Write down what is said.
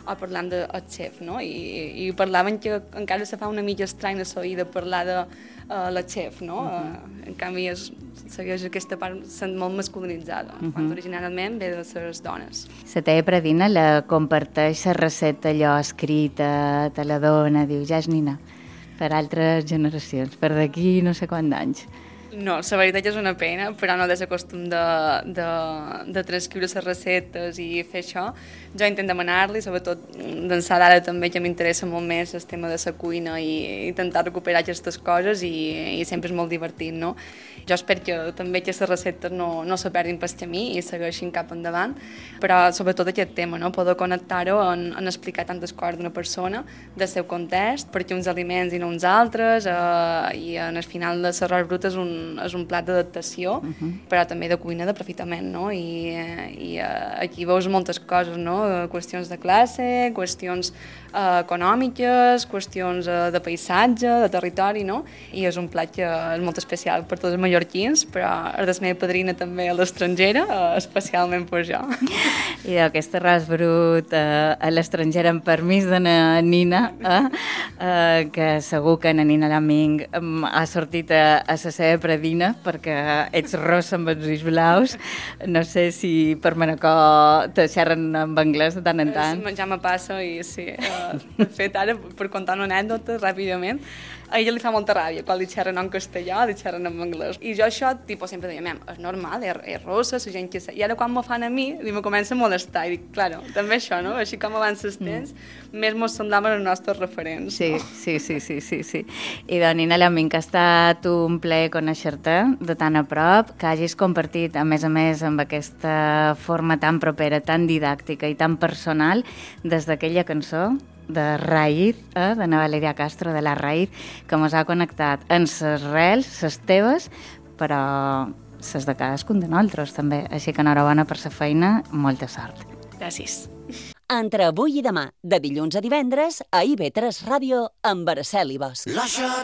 o parlant del xef, no? I parlaven que encara se fa una mica estrany a l'oïda parlar de la xef, no? En canvi, segueix aquesta part sent molt masculinitzada, quan originalment ve de les dones. La teva predina la comparteix la recepta allò escrita, te la dona, diu, ja és Nina, per altres generacions, per d'aquí no sé quants anys. No, la veritat és una pena, però no des el costum de transcriure les receptes i fer això. Jo intento demanar-li, sobretot d'ençà d'ara també que m'interessa molt més el tema de la cuina i intentar recuperar aquestes coses i sempre és molt divertit, no? Jo espero que també aquestes receptes no se perdin pel camí i segueixin cap endavant, però sobretot aquest tema, no? Poder connectar-ho en explicar tantes coses d'una persona, del seu context, perquè uns aliments i no uns altres, i en el final de l'arròs brut és un plat d'adaptació, però també de cuina d'aprofitament, no? I aquí veus moltes coses, no? Qüestions de classe, qüestions econòmiques, qüestions de paisatge, de territori, no? I és un plat que és molt especial per tots els mallorquins, però és de la meva padrina també a l'estrangera, especialment per jo. I d'aquest arròs brut a l'estranger amb permís de na Nina, que segur que na Nina Laming ha sortit a la seva predina perquè ets rossa amb els ulls blaus. No sé si per Manacor te xerren en anglès de tant en tant. Ja me passa i sí. De fet, ara, per contar una anècdota ràpidament, a ella li fa molta ràbia quan li xerren en castellà, li xerren en anglès. I jo això, sempre deia, és normal, és rossa, la gent que... I ara quan m'ho fan a mi, me comença a molestar. I dic, claro, també això, no? Així com avança el temps, més mos semblaven els nostres referents. Sí, no? Sí. I de Nina Laming, que ha estat un plaer conèixer-te de tan a prop, que hagis compartit, a més, amb aquesta forma tan propera, tan didàctica i tan personal, des d'aquella cançó de Raïz, de na Valeria Castro, de La Raïz, que ens ha connectat en ses rels, ses teves, però ses de cadascun de nosaltres també. Així que enhorabona per la feina, molta sort. Gràcies. Entre avui i demà, de dilluns a divendres, a IB3 Ràdio, amb Araceli Bosch.